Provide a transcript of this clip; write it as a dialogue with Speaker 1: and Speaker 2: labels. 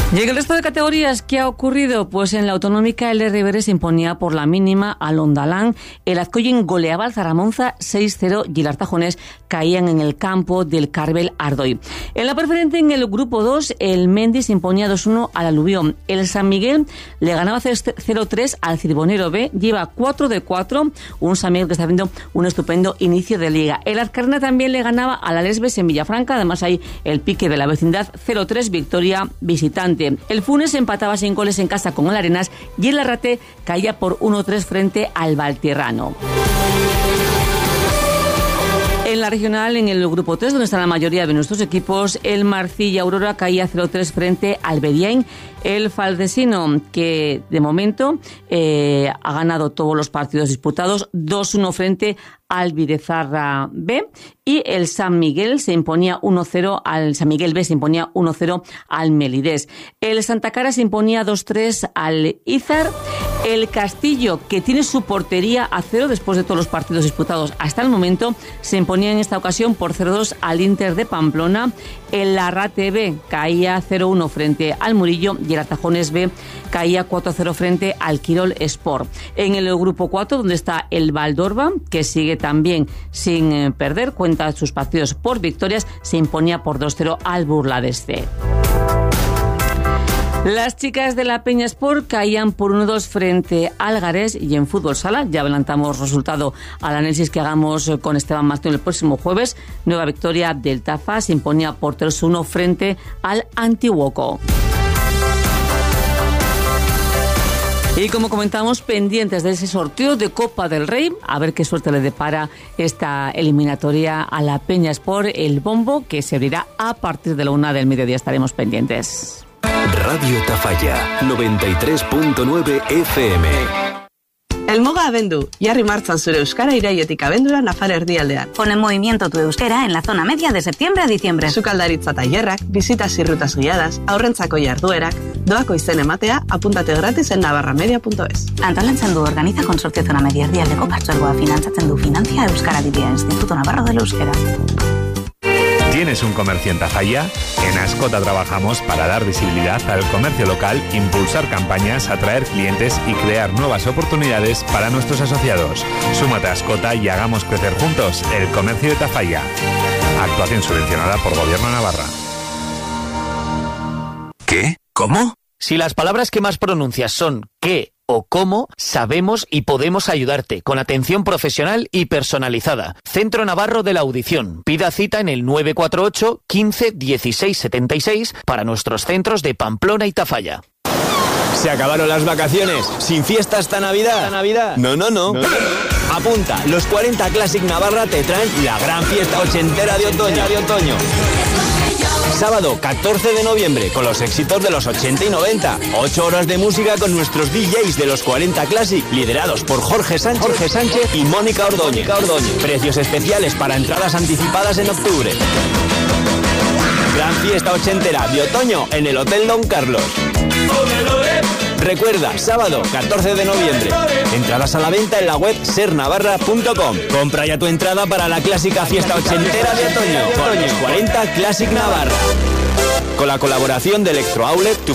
Speaker 1: Y en el resto de categorías, ¿qué ha ocurrido? Pues en la autonómica el Rivere se imponía por la mínima al Ondalán, el Azcoyen goleaba al Zaramonza 6-0 y el Artajonés caían en el campo del Carbel Ardoy. En la preferente, en el grupo 2, el Mendy se imponía 2-1 al Aluvión. El San Miguel le ganaba 0-3 al Cirbonero B, lleva 4 de 4, un San Miguel que está haciendo un estupendo inicio de liga. El Azcarna también le ganaba a la Lesbes en Villafranca, además hay el pique de la vecindad, 0-3 victoria visitante. El Funes empataba sin goles en casa con el Arenas y el Arrate caía por 1-3 frente al Valtierrano. En la regional, en el grupo 3, donde están la mayoría de nuestros equipos, el Marcilla Aurora caía 0-3 frente al Bediain. El Faldesino, que de momento ha ganado todos los partidos disputados, 2-1 frente al Videzarra B, y el San Miguel se imponía 1-0 al San Miguel B, se imponía 1-0 al Melidés. El Santa Clara se imponía 2-3 al Izar. El Castillo, que tiene su portería a 0 después de todos los partidos disputados hasta el momento, se imponía en esta ocasión por 0-2 al Inter de Pamplona. El Arrate B caía 0-1 frente al Murillo y el Atajones B caía 4-0 frente al Quirol Sport. En el grupo 4, donde está el Valdorba, que sigue también sin perder, cuenta sus partidos por victorias, se imponía por 2-0 al Burlades C. Las chicas de la Peña Sport caían por 1-2 frente al Garés, y en fútbol sala ya adelantamos resultado al análisis que hagamos con Esteban Mastón el próximo jueves. Nueva victoria del Tafa, se imponía por 3-1 frente al Antiguoco. Y como comentamos, pendientes de ese sorteo de Copa del Rey, a ver qué suerte le depara esta eliminatoria a la Peña Sport, el bombo que se abrirá a partir de la 1 del mediodía. Estaremos pendientes.
Speaker 2: Radio Tafalla, 93.9 FM.
Speaker 3: El Muga abendu, jarri martzan zure euskara iraietik abendura Nafar erdialdean.
Speaker 4: Pon en movimiento tu euskera en la zona media de septiembre a diciembre.
Speaker 3: Sukaldaritza tailerrak, visitas y rutas guiadas, aurrentzako jarduerak, doako izen ematea, apúntate gratis en navarramedia.es.
Speaker 4: Antolatzen du Organiza Consorcio Zona Media erdialdeko partzuergoa finantzatzen du Financia Euskara Bidea Instituto Navarro del Euskera.
Speaker 5: ¿Tienes un comercio en Tafalla? En Ascota trabajamos para dar visibilidad al comercio local, impulsar campañas, atraer clientes y crear nuevas oportunidades para nuestros asociados. Súmate a Ascota y hagamos crecer juntos el comercio de Tafalla. Actuación subvencionada por Gobierno de Navarra.
Speaker 2: ¿Qué? ¿Cómo?
Speaker 6: Si las palabras que más pronuncias son qué o cómo, sabemos y podemos ayudarte con atención profesional y personalizada. Centro Navarro de la Audición. Pida cita en el 948 15 16 76 para nuestros centros de Pamplona y Tafalla.
Speaker 7: ¿Se acabaron las vacaciones? ¿Sin fiesta esta Navidad? No. Apunta, los 40 Classic Navarra te traen la gran fiesta ochentera de otoño. Sábado 14 de noviembre con los éxitos de los 80 y 90. 8 horas de música con nuestros DJs de los 40 Classic, liderados por Jorge Sánchez y Mónica Ordóñez. Precios especiales para entradas anticipadas en octubre. Gran fiesta ochentera de otoño en el Hotel Don Carlos. Recuerda, sábado 14 de noviembre. Entradas a la venta en la web sernavarra.com. Compra ya tu entrada para la clásica fiesta ochentera de otoño con los 40 Classic Navarra. Con la colaboración de Electro Outlet, tu